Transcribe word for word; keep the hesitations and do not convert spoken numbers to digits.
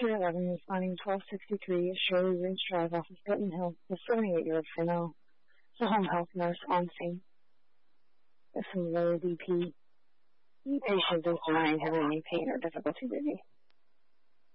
three eleven, responding twelve sixty-three, Shirley Ridge Drive off of Button Hill, the seventy-eight-year-old female, the home health nurse on scene. With some low B P. The patient is denying having any pain or difficulty breathing.